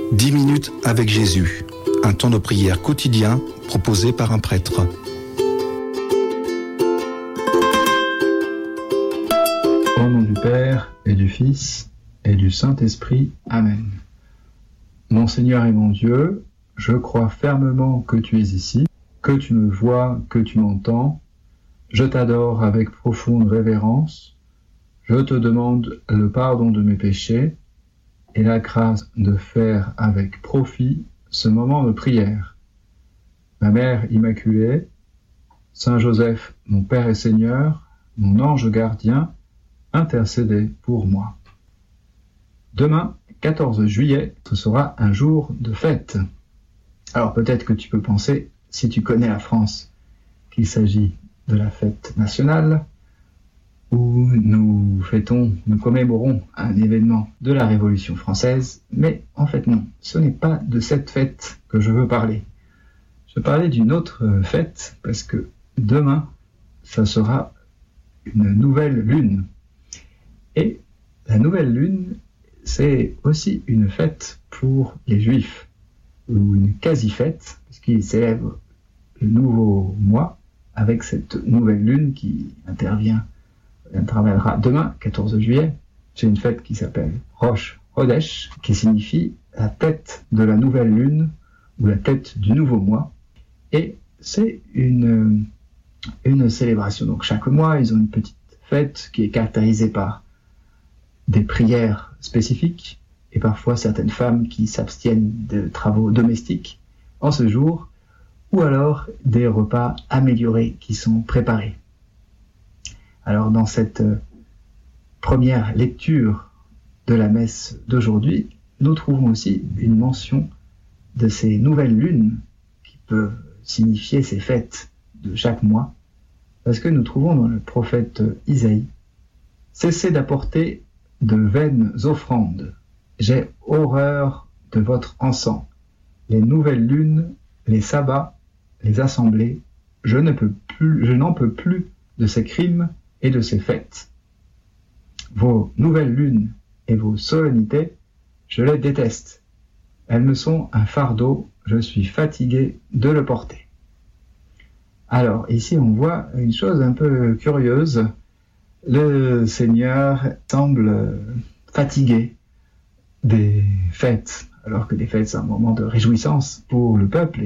10 minutes avec Jésus, un temps de prière quotidien proposé par un prêtre. Au nom du Père et du Fils et du Saint-Esprit. Amen. Mon Seigneur et mon Dieu, je crois fermement que tu es ici, que tu me vois, que tu m'entends. Je t'adore avec profonde révérence. Je te demande le pardon de mes péchés et la grâce de faire avec profit ce moment de prière. Ma Mère Immaculée, Saint Joseph, mon Père et Seigneur, mon ange gardien, intercédez pour moi. Demain, 14 juillet, ce sera un jour de fête. Alors peut-être que tu peux penser, si tu connais la France, qu'il s'agit de la fête nationale, où nous commémorons un événement de la Révolution française, mais en fait non, ce n'est pas de cette fête que je veux parler. Je veux parler d'une autre fête, parce que demain, ça sera une nouvelle lune. Et la nouvelle lune, c'est aussi une fête pour les Juifs, ou une quasi-fête, puisqu'ils célèbrent le nouveau mois avec cette nouvelle lune qui interviendra demain, 14 juillet. C'est une fête qui s'appelle Rosh Chodesh, qui signifie la tête de la nouvelle lune, ou la tête du nouveau mois. Et c'est une célébration. Donc chaque mois, ils ont une petite fête qui est caractérisée par des prières spécifiques, et parfois certaines femmes qui s'abstiennent de travaux domestiques en ce jour, ou alors des repas améliorés qui sont préparés. Alors dans cette première lecture de la messe d'aujourd'hui, nous trouvons aussi une mention de ces nouvelles lunes qui peuvent signifier ces fêtes de chaque mois, parce que nous trouvons dans le prophète Isaïe: « Cessez d'apporter de vaines offrandes, j'ai horreur de votre encens, les nouvelles lunes, les sabbats, les assemblées, je n'en peux plus de ces crimes et de ces fêtes. Vos nouvelles lunes et vos solennités, je les déteste. Elles me sont un fardeau, je suis fatigué de le porter. » Alors ici on voit une chose un peu curieuse. Le Seigneur semble fatigué des fêtes, alors que les fêtes c'est un moment de réjouissance pour le peuple,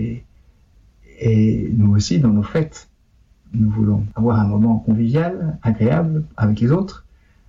et nous aussi dans nos fêtes, nous voulons avoir un moment convivial, agréable avec les autres.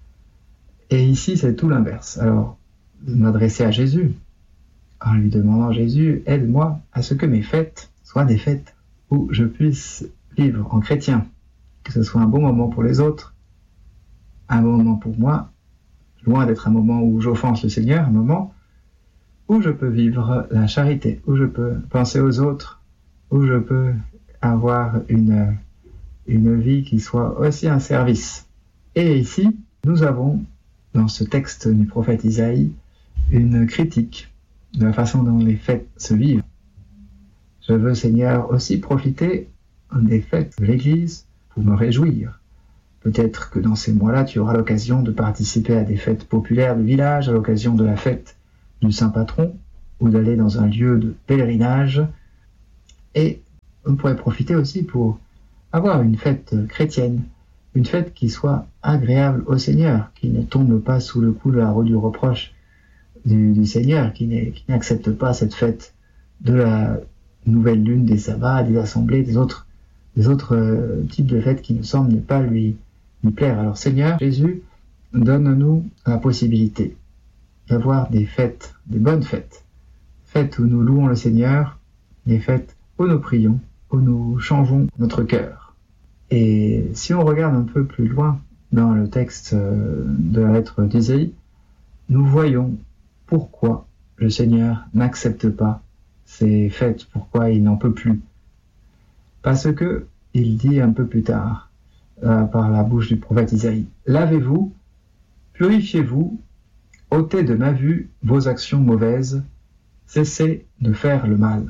Et ici c'est tout l'inverse. Alors m'adresser à Jésus en lui demandant: Jésus, aide-moi à ce que mes fêtes soient des fêtes où je puisse vivre en chrétien, que ce soit un bon moment pour les autres, un bon moment pour moi, loin d'être un moment où j'offense le Seigneur, un moment où je peux vivre la charité, où je peux penser aux autres, où je peux avoir une vie qui soit aussi un service. Et ici, nous avons, dans ce texte du prophète Isaïe, une critique de la façon dont les fêtes se vivent. Je veux, Seigneur, aussi profiter des fêtes de l'Église pour me réjouir. Peut-être que dans ces mois-là, tu auras l'occasion de participer à des fêtes populaires de village, à l'occasion de la fête du Saint Patron, ou d'aller dans un lieu de pèlerinage. Et on pourrait profiter aussi pour avoir une fête chrétienne, une fête qui soit agréable au Seigneur, qui ne tombe pas sous le coup du reproche du Seigneur, qui n'accepte pas cette fête de la nouvelle lune, des sabbats, des assemblées, des autres types de fêtes qui nous semblent ne pas lui plaire. Alors Seigneur Jésus, donne-nous la possibilité d'avoir des fêtes, des bonnes fêtes, fêtes où nous louons le Seigneur, des fêtes où nous prions, où nous changeons notre cœur. Et si on regarde un peu plus loin dans le texte de la lettre d'Isaïe, nous voyons pourquoi le Seigneur n'accepte pas ces fêtes, pourquoi il n'en peut plus. Parce que il dit un peu plus tard, par la bouche du prophète Isaïe: « Lavez-vous, purifiez-vous, ôtez de ma vue vos actions mauvaises, cessez de faire le mal. »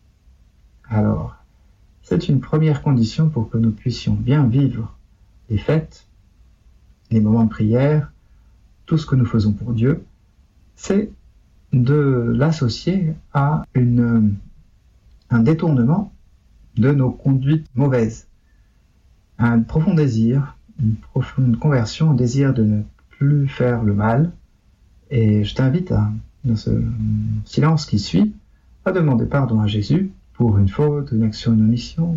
Alors, c'est une première condition pour que nous puissions bien vivre les fêtes, les moments de prière, tout ce que nous faisons pour Dieu, c'est de l'associer à un détournement de nos conduites mauvaises. Un profond désir, une profonde conversion, un désir de ne plus faire le mal. Et je t'invite, dans ce silence qui suit, à demander pardon à Jésus pour une faute, une action, une omission.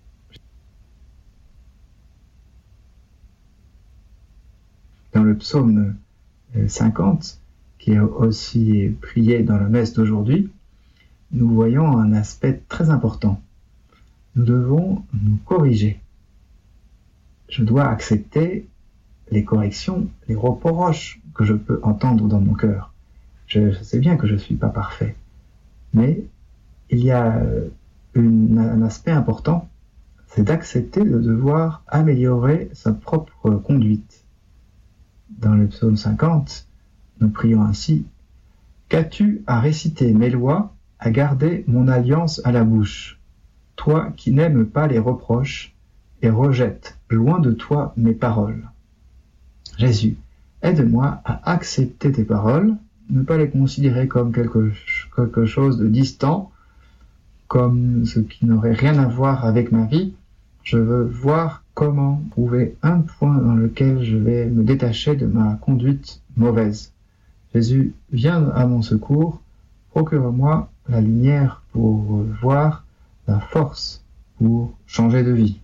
Dans le psaume 50, qui est aussi prié dans la messe d'aujourd'hui, nous voyons un aspect très important. Nous devons nous corriger. Je dois accepter les corrections, les reproches que je peux entendre dans mon cœur. Je sais bien que je ne suis pas parfait, mais il y a un aspect important, c'est d'accepter de devoir améliorer sa propre conduite. Dans le psaume 50, nous prions ainsi « Qu'as-tu à réciter mes lois, à garder mon alliance à la bouche, toi qui n'aimes pas les reproches et rejettes loin de toi mes paroles. Jésus, aide-moi à accepter tes paroles, ne pas les considérer comme quelque chose de distant, comme ce qui n'aurait rien à voir avec ma vie. Je veux voir comment trouver un point dans lequel je vais me détacher de ma conduite mauvaise. Jésus, viens à mon secours, procure-moi la lumière pour voir, la force pour changer de vie.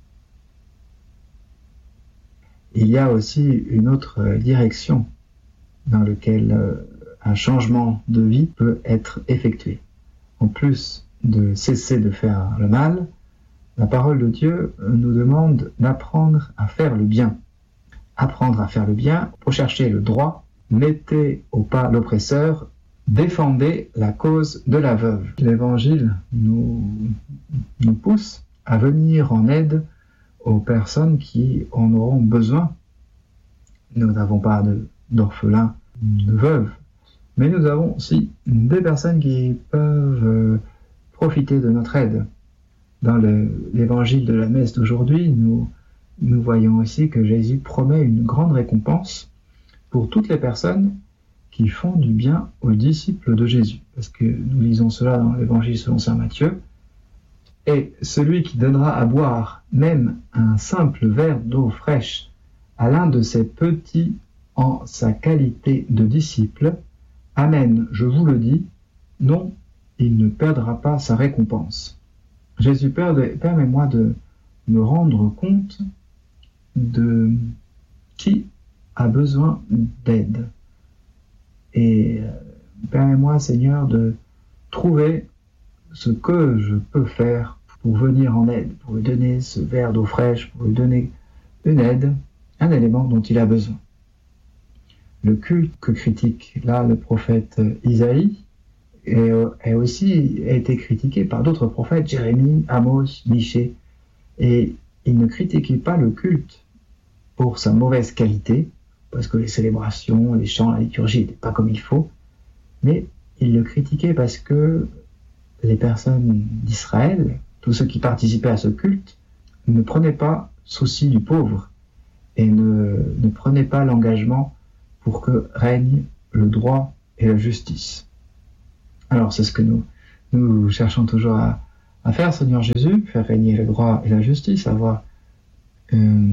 Il y a aussi une autre direction dans laquelle un changement de vie peut être effectué. En plus de cesser de faire le mal, la parole de Dieu nous demande d'apprendre à faire le bien. Apprendre à faire le bien, rechercher le droit, mettez au pas l'oppresseur, défendez la cause de la veuve. L'Évangile nous pousse à venir en aide aux personnes qui en auront besoin. Nous n'avons pas d'orphelins, de veuves, mais nous avons aussi des personnes qui peuvent profiter de notre aide. Dans l'évangile de la messe d'aujourd'hui, nous voyons aussi que Jésus promet une grande récompense pour toutes les personnes qui font du bien aux disciples de Jésus. Parce que nous lisons cela dans l'évangile selon saint Matthieu. Et celui qui donnera à boire même un simple verre d'eau fraîche à l'un de ces petits en sa qualité de disciple, amen, je vous le dis, non, il ne perdra pas sa récompense. Jésus, permets-moi de me rendre compte de qui a besoin d'aide. Et permets-moi, Seigneur, de trouver ce que je peux faire pour venir en aide, pour lui donner ce verre d'eau fraîche, pour lui donner une aide, un élément dont il a besoin. Le culte que critique là le prophète Isaïe a aussi été critiqué par d'autres prophètes, Jérémie, Amos, Michée, et il ne critiquait pas le culte pour sa mauvaise qualité, parce que les célébrations, les chants, la liturgie n'étaient pas comme il faut, mais il le critiquait parce que les personnes d'Israël, tous ceux qui participaient à ce culte, ne prenaient pas souci du pauvre et ne prenaient pas l'engagement pour que règne le droit et la justice. Alors c'est ce que nous cherchons toujours à faire, Seigneur Jésus, faire régner le droit et la justice, avoir un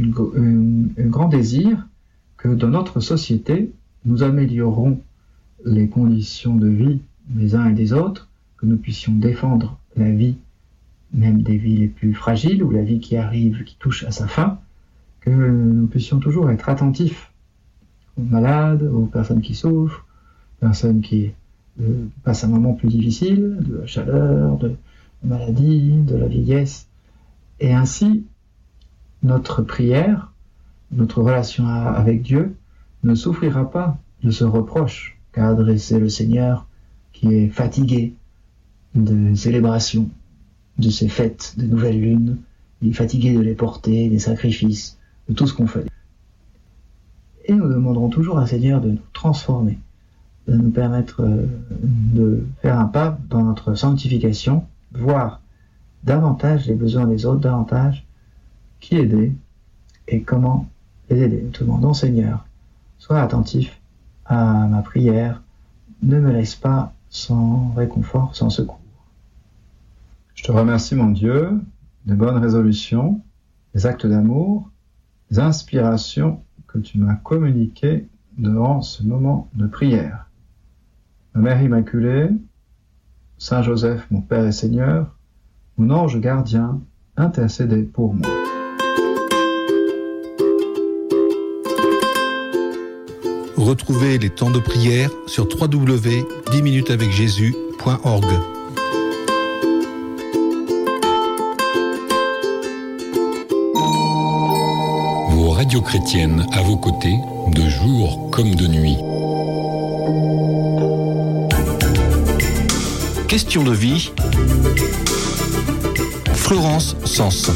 grand désir que dans notre société, nous améliorons les conditions de vie des uns et des autres, que nous puissions défendre la vie, même des vies les plus fragiles, ou la vie qui arrive, qui touche à sa fin, que nous puissions toujours être attentifs aux malades, aux personnes qui souffrent, personnes qui passent un moment plus difficile, de la chaleur, de la maladie, de la vieillesse. Et ainsi, notre prière, notre relation avec Dieu ne souffrira pas de ce reproche qu'a adressé le Seigneur qui est fatigué de célébrations, de ces fêtes de nouvelle lune, il est fatigué de les porter, des sacrifices, de tout ce qu'on fait. Et nous demanderons toujours à Seigneur de nous transformer, de nous permettre de faire un pas dans notre sanctification, voir davantage les besoins des autres, davantage qui aider et comment les aider. Nous te demandons, Seigneur, sois attentif à ma prière, ne me laisse pas sans réconfort, sans secours. Je te remercie, mon Dieu, des bonnes résolutions, des actes d'amour, des inspirations que tu m'as communiquées durant ce moment de prière. Ma Mère Immaculée, Saint Joseph, mon Père et Seigneur, mon ange gardien, intercédez pour moi. Retrouvez les temps de prière sur www.10minutesavecjésus.org. Vos radios chrétiennes à vos côtés, de jour comme de nuit. Question de vie. Florence Sens.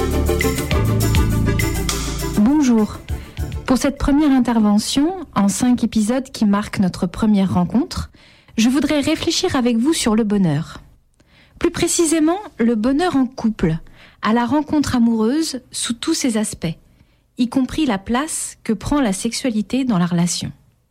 Bonjour. Pour cette première intervention, en 5 épisodes qui marquent notre première rencontre, je voudrais réfléchir avec vous sur le bonheur. Plus précisément, le bonheur en couple, à la rencontre amoureuse sous tous ses aspects, y compris la place que prend la sexualité dans la relation.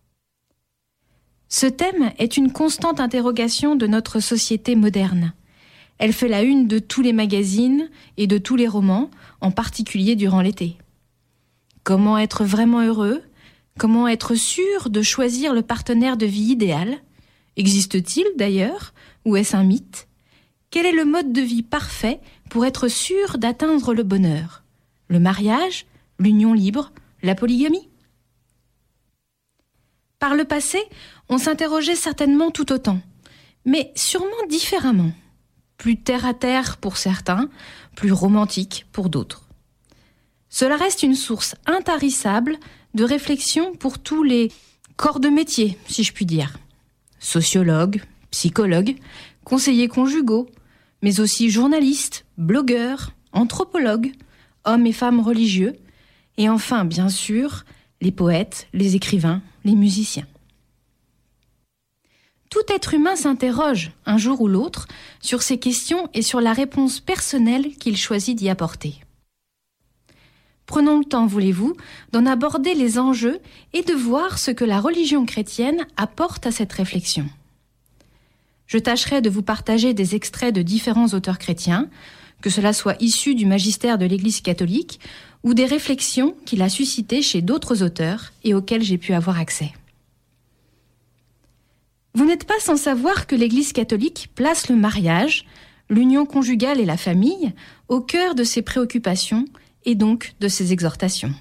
Ce thème est une constante interrogation de notre société moderne. Elle fait la une de tous les magazines et de tous les romans, en particulier durant l'été. Comment être vraiment heureux ? Comment être sûr de choisir le partenaire de vie idéal ? Existe-t-il d'ailleurs ? Ou est-ce un mythe ? Quel est le mode de vie parfait pour être sûr d'atteindre le bonheur ? Le mariage ? L'union libre ? La polygamie ? Par le passé, on s'interrogeait certainement tout autant, mais sûrement différemment. Plus terre-à-terre pour certains, plus romantique pour d'autres. Cela reste une source intarissable de réflexion pour tous les corps de métier, si je puis dire. Sociologues, psychologues, conseillers conjugaux, mais aussi journalistes, blogueurs, anthropologues, hommes et femmes religieux, et enfin, bien sûr, les poètes, les écrivains, les musiciens. Tout être humain s'interroge, un jour ou l'autre, sur ces questions et sur la réponse personnelle qu'il choisit d'y apporter. Prenons le temps, voulez-vous, d'en aborder les enjeux et de voir ce que la religion chrétienne apporte à cette réflexion. Je tâcherai de vous partager des extraits de différents auteurs chrétiens, que cela soit issu du magistère de l'Église catholique ou des réflexions qu'il a suscitées chez d'autres auteurs et auxquelles j'ai pu avoir accès. Vous n'êtes pas sans savoir que l'Église catholique place le mariage, l'union conjugale et la famille au cœur de ses préoccupations et donc de ses exhortations.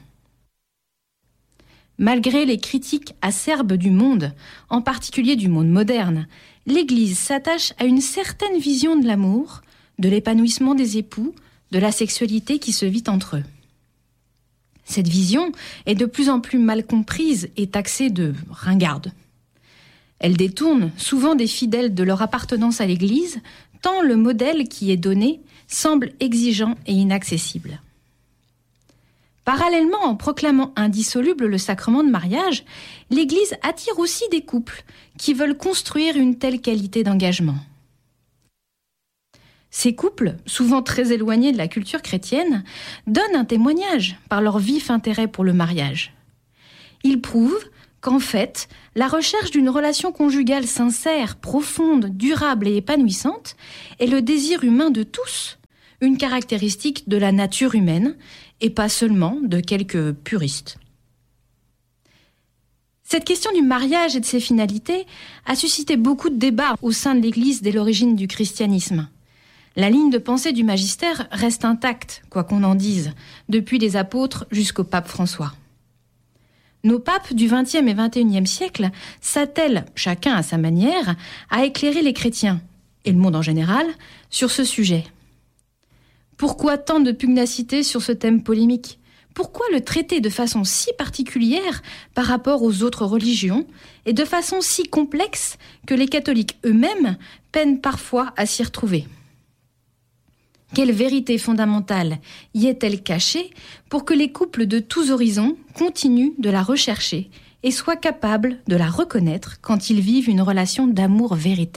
Malgré les critiques acerbes du monde, en particulier du monde moderne, l'Église s'attache à une certaine vision de l'amour, de l'épanouissement des époux, de la sexualité qui se vit entre eux. Cette vision est de plus en plus mal comprise et taxée de ringarde. Elle détourne souvent des fidèles de leur appartenance à l'Église, tant le modèle qui est donné semble exigeant et inaccessible. Parallèlement, en proclamant indissoluble le sacrement de mariage, l'Église attire aussi des couples qui veulent construire une telle qualité d'engagement. Ces couples, souvent très éloignés de la culture chrétienne, donnent un témoignage par leur vif intérêt pour le mariage. Ils prouvent qu'en fait, la recherche d'une relation conjugale sincère, profonde, durable et épanouissante est le désir humain de tous, une caractéristique de la nature humaine et pas seulement de quelques puristes. Cette question du mariage et de ses finalités a suscité beaucoup de débats au sein de l'Église dès l'origine du christianisme. La ligne de pensée du magistère reste intacte, quoi qu'on en dise, depuis les apôtres jusqu'au pape François. Nos papes du XXe et XXIe siècle s'attellent, chacun à sa manière, à éclairer les chrétiens, et le monde en général, sur ce sujet. Pourquoi tant de pugnacité sur ce thème polémique ? Pourquoi le traiter de façon si particulière par rapport aux autres religions et de façon si complexe que les catholiques eux-mêmes peinent parfois à s'y retrouver ? Quelle vérité fondamentale y est-elle cachée pour que les couples de tous horizons continuent de la rechercher et soient capables de la reconnaître quand ils vivent une relation d'amour véritable ?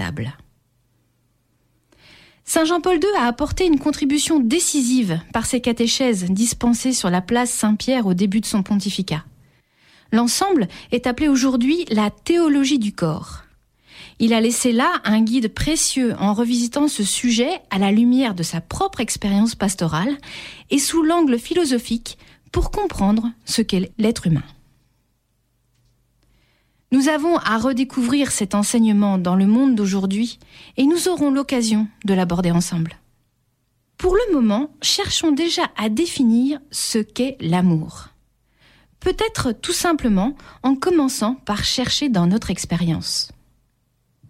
Saint Jean-Paul II a apporté une contribution décisive par ses catéchèses dispensées sur la place Saint-Pierre au début de son pontificat. L'ensemble est appelé aujourd'hui la théologie du corps. Il a laissé là un guide précieux en revisitant ce sujet à la lumière de sa propre expérience pastorale et sous l'angle philosophique pour comprendre ce qu'est l'être humain. Nous avons à redécouvrir cet enseignement dans le monde d'aujourd'hui et nous aurons l'occasion de l'aborder ensemble. Pour le moment, cherchons déjà à définir ce qu'est l'amour. Peut-être tout simplement en commençant par chercher dans notre expérience. Comment ?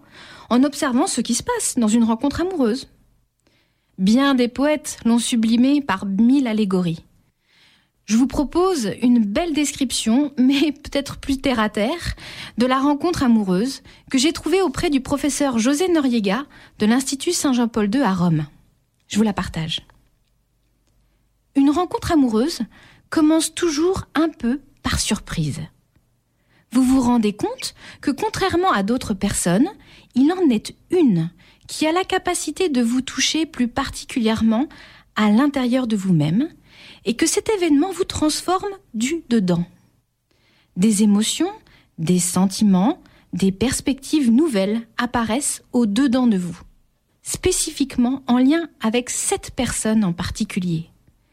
En observant ce qui se passe dans une rencontre amoureuse. Bien des poètes l'ont sublimé par 1000 allégories. Je vous propose une belle description, mais peut-être plus terre-à-terre, de la rencontre amoureuse que j'ai trouvée auprès du professeur José Noriega de l'Institut Saint-Jean-Paul II à Rome. Je vous la partage. Une rencontre amoureuse commence toujours un peu par surprise. Vous vous rendez compte que contrairement à d'autres personnes, il en est une qui a la capacité de vous toucher plus particulièrement à l'intérieur de vous-même et que cet événement vous transforme du dedans. Des émotions, des sentiments, des perspectives nouvelles apparaissent au dedans de vous, spécifiquement en lien avec cette personne en particulier.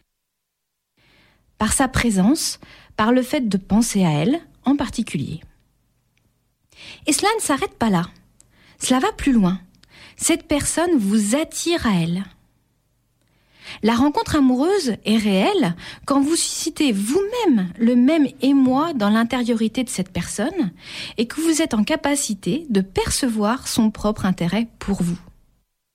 Par sa présence, par le fait de penser à elle en particulier. Et cela ne s'arrête pas là. Cela va plus loin. Cette personne vous attire à elle. La rencontre amoureuse est réelle quand vous suscitez vous-même le même émoi dans l'intériorité de cette personne et que vous êtes en capacité de percevoir son propre intérêt pour vous.